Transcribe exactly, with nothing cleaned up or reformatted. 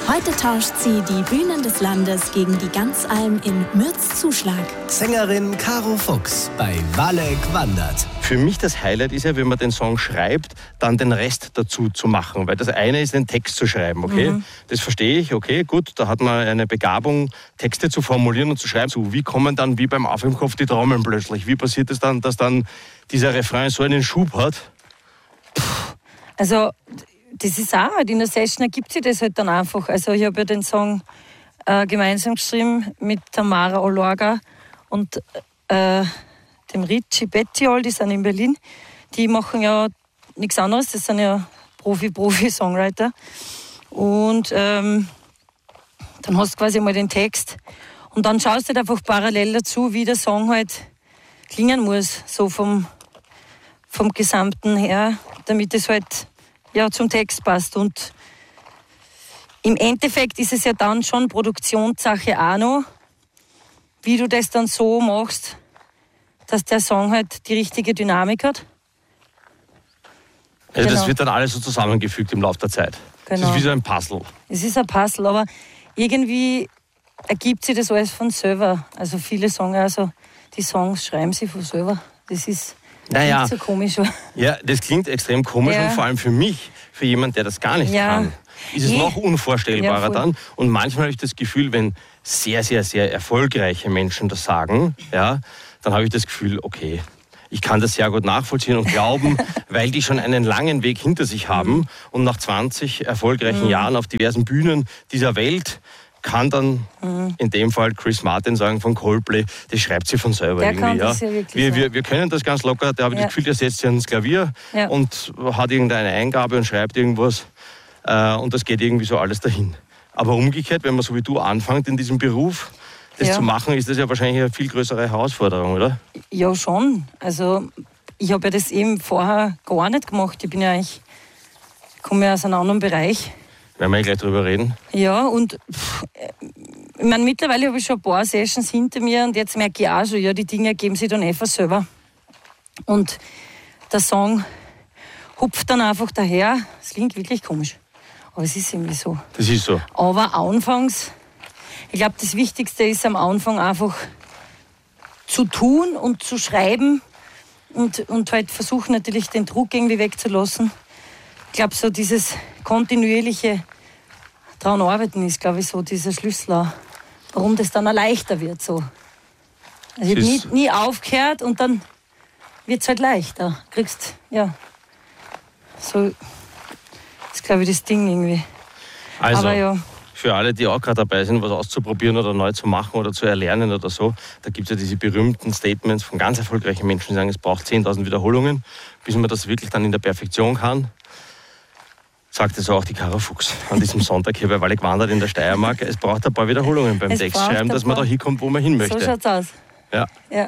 Heute tauscht sie die Bühnen des Landes gegen die Ganzalm in Mürz-Zuschlag. Sängerin Caro Fuchs bei Walleck wandert. Für mich das Highlight ist ja, wenn man den Song schreibt, dann den Rest dazu zu machen. Weil das eine ist, den Text zu schreiben, okay? Mhm. Das verstehe ich, okay, gut, da hat man eine Begabung, Texte zu formulieren und zu schreiben. So, wie kommen dann, wie beim Auf im Kopf, die Trommeln plötzlich? Wie passiert es dann, dass dann dieser Refrain so einen Schub hat? Also, das ist auch halt, in der Session ergibt sich das halt dann einfach. Also ich habe ja den Song äh, gemeinsam geschrieben mit Tamara Olorga und äh, dem Richie Bettiol, die sind in Berlin. Die machen ja nichts anderes, das sind ja Profi-Profi-Songwriter. Und ähm, dann hast du quasi mal den Text und dann schaust du halt einfach parallel dazu, wie der Song halt klingen muss, so vom, vom Gesamten her, damit es halt ja, zum Text passt. Und im Endeffekt ist es ja dann schon Produktionssache auch noch, wie du das dann so machst, dass der Song halt die richtige Dynamik hat. Also genau. Das wird dann alles so zusammengefügt im Laufe der Zeit. Genau. Das ist wie so ein Puzzle. Es ist ein Puzzle, aber irgendwie ergibt sich das alles von selber. Also viele sagen also, die Songs schreiben sie von selber. Das ist Naja, nicht so komisch. Ja, das klingt extrem komisch Ja. und vor allem für mich, für jemanden, der das gar nicht Ja. kann, ist es Nee. noch unvorstellbarer Ja, voll. dann. Und manchmal habe ich das Gefühl, wenn sehr, sehr, sehr erfolgreiche Menschen das sagen, ja, dann habe ich das Gefühl, okay, ich kann das sehr gut nachvollziehen und glauben, weil die schon einen langen Weg hinter sich haben und nach zwanzig erfolgreichen Mhm. Jahren auf diversen Bühnen dieser Welt kann dann Mhm. in dem Fall Chris Martin sagen von Coldplay, das schreibt sie von selber Der irgendwie. kann Ja. das ja wirklich, wir, ja. wir, wir können das ganz locker, da habe ich Ja. das Gefühl, der setzt sich ans Klavier Ja. und hat irgendeine Eingabe und schreibt irgendwas äh, und das geht irgendwie so alles dahin. Aber umgekehrt, wenn man so wie du anfängt in diesem Beruf, das Ja. zu machen, ist das ja wahrscheinlich eine viel größere Herausforderung, oder? Ja, schon. Also ich habe ja das eben vorher gar nicht gemacht. Ich bin ja eigentlich, komme ja aus einem anderen Bereich. Werden wir eh gleich drüber reden. Ja, und pff, ich meine, mittlerweile habe ich schon ein paar Sessions hinter mir und jetzt merke ich auch schon, ja, die Dinge ergeben sich dann einfach selber. Und der Song hupft dann einfach daher. Es klingt wirklich komisch, aber es ist irgendwie so. Das ist so. Aber anfangs, ich glaube, das Wichtigste ist am Anfang einfach zu tun und zu schreiben und, und halt versuchen natürlich den Druck irgendwie wegzulassen. Ich glaube, so dieses kontinuierliche daran arbeiten ist, glaube ich, so dieser Schlüssel auch, warum das dann auch leichter wird. So. Also ich habe nie, Ist- nie aufgehört und dann wird es halt leichter. Kriegst, ja, so ist, glaube ich, das Ding irgendwie. Also, Aber ja. für alle, die auch gerade dabei sind, was auszuprobieren oder neu zu machen oder zu erlernen oder so, da gibt es ja diese berühmten Statements von ganz erfolgreichen Menschen, die sagen, es braucht zehntausend Wiederholungen, bis man das wirklich dann in der Perfektion kann. Sagt es auch die Caro Fuchs an diesem Sonntag hier bei Walleck wandert in der Steiermark. Es braucht ein paar Wiederholungen beim Es Textschreiben, braucht ein dass man paar. da hinkommt, wo man hin möchte. So schaut's aus. Ja. Ja.